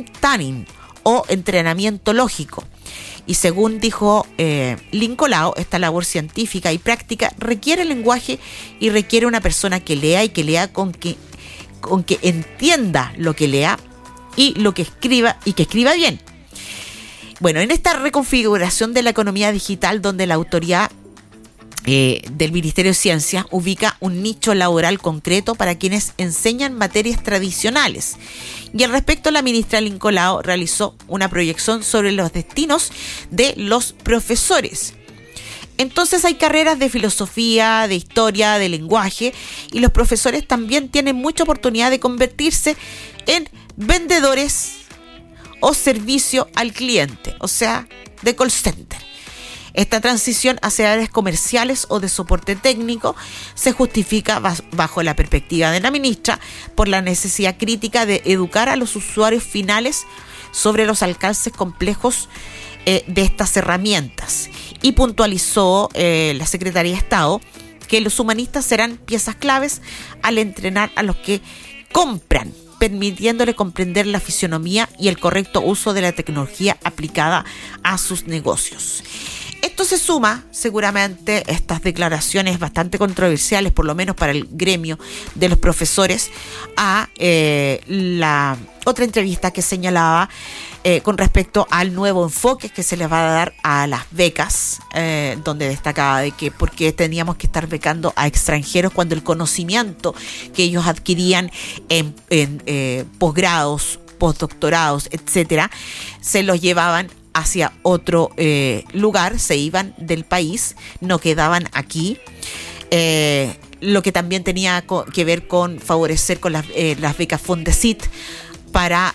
tanning o entrenamiento lógico. Y según dijo Lincolao, esta labor científica y práctica requiere lenguaje y requiere una persona que lea y que lea con que entienda lo que lea y lo que escriba y que escriba bien. Bueno, en esta reconfiguración de la economía digital, donde la autoridad del Ministerio de Ciencia ubica un nicho laboral concreto para quienes enseñan materias tradicionales. Y al respecto, la ministra Lincolao realizó una proyección sobre los destinos de los profesores. Entonces hay carreras de filosofía, de historia, de lenguaje, y los profesores también tienen mucha oportunidad de convertirse en vendedores o servicio al cliente, o sea, de call center. Esta transición hacia áreas comerciales o de soporte técnico se justifica bajo la perspectiva de la ministra por la necesidad crítica de educar a los usuarios finales sobre los alcances complejos de estas herramientas. Y puntualizó la Secretaría de Estado que los humanistas serán piezas claves al entrenar a los que compran, permitiéndole comprender la fisionomía y el correcto uso de la tecnología aplicada a sus negocios. Esto se suma, seguramente, estas declaraciones bastante controversiales, por lo menos para el gremio de los profesores, a la otra entrevista que señalaba con respecto al nuevo enfoque que se les va a dar a las becas, donde destacaba de que por qué teníamos que estar becando a extranjeros cuando el conocimiento que ellos adquirían en posgrados, postdoctorados, etcétera, se los llevaban hacia otro lugar, se iban del país, no quedaban aquí. Lo que también tenía que ver con favorecer con las becas Fondesit para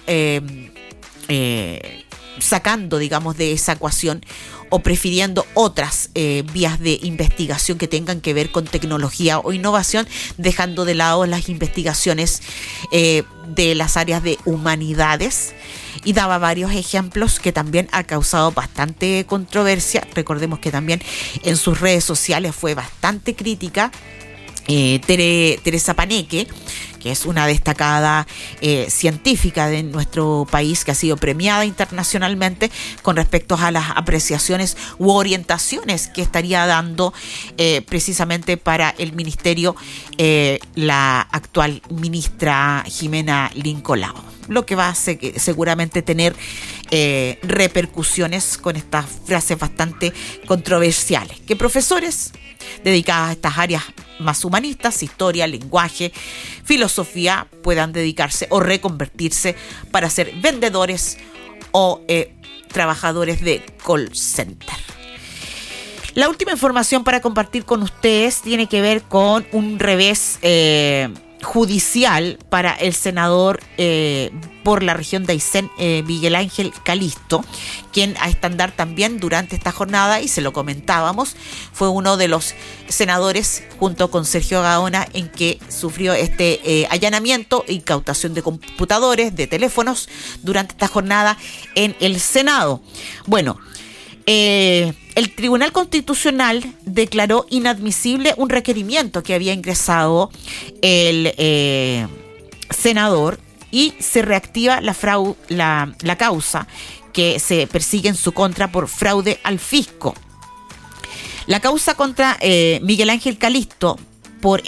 sacando, digamos, de esa ecuación o prefiriendo otras vías de investigación que tengan que ver con tecnología o innovación, dejando de lado las investigaciones de las áreas de humanidades. Y daba varios ejemplos que también ha causado bastante controversia. Recordemos que también en sus redes sociales fue bastante crítica Teresa Paneque, que es una destacada científica de nuestro país, que ha sido premiada internacionalmente con respecto a las apreciaciones u orientaciones que estaría dando precisamente para el ministerio la actual ministra Jimena Lincolao, lo que va a seguramente tener repercusiones con estas frases bastante controversiales. Que profesores dedicados a estas áreas más humanistas, historia, lenguaje, filosofía, puedan dedicarse o reconvertirse para ser vendedores o trabajadores de call center. La última información para compartir con ustedes tiene que ver con un revés judicial para el senador por la región de Aysén, Miguel Ángel Calisto, quien a estandar también durante esta jornada, y se lo comentábamos, fue uno de los senadores junto con Sergio Gaona en que sufrió este allanamiento e incautación de computadores, de teléfonos durante esta jornada en el Senado. Bueno, el Tribunal Constitucional declaró inadmisible un requerimiento que había ingresado el senador y se reactiva la causa que se persigue en su contra por fraude al fisco. La causa contra Miguel Ángel Calisto por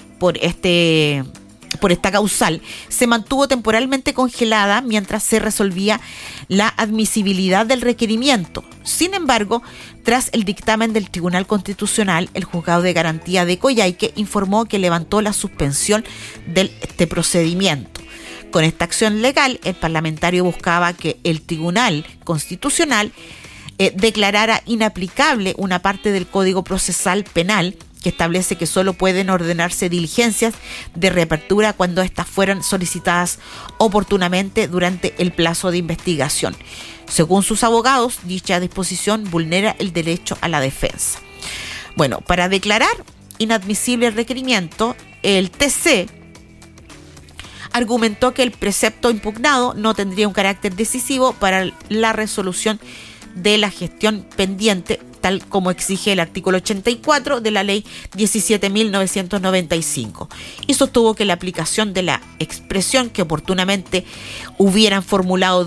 esta causal se mantuvo temporalmente congelada mientras se resolvía la admisibilidad del requerimiento. Sin embargo, tras el dictamen del Tribunal Constitucional, el Juzgado de Garantía de Coyhaique informó que levantó la suspensión de este procedimiento. Con esta acción legal, el parlamentario buscaba que el Tribunal Constitucional declarara inaplicable una parte del Código Procesal Penal que establece que solo pueden ordenarse diligencias de reapertura cuando éstas fueran solicitadas oportunamente durante el plazo de investigación. Según sus abogados, dicha disposición vulnera el derecho a la defensa. Bueno, para declarar inadmisible el requerimiento, el TC argumentó que el precepto impugnado no tendría un carácter decisivo para la resolución de la gestión pendiente, tal como exige el artículo 84 de la ley 17.995, y sostuvo que la aplicación de la expresión que oportunamente hubieran formulado